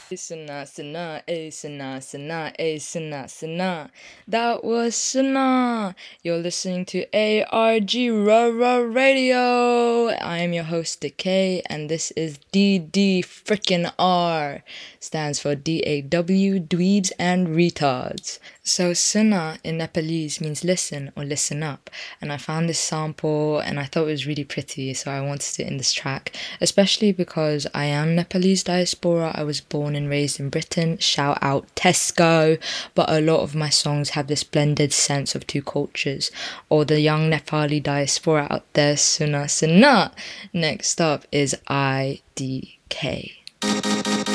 Sana, sana, sana, sana, sana, sana. That was Sana. You're listening to ARG Radio. I am your host, Decay, and this is DD frickin' R. Stands for DAW, Dweebs and Retards. So Sana in Nepalese means listen or listen up. And I found this sample and I thought it was really pretty, so I wanted it in this track, especially because I am Nepalese diaspora. I was born and raised in Britain. Shout out Tesco. But a lot of my songs have this blended sense of two cultures. Or the young Nepali diaspora out there, Sana Sana. Next up is IDK.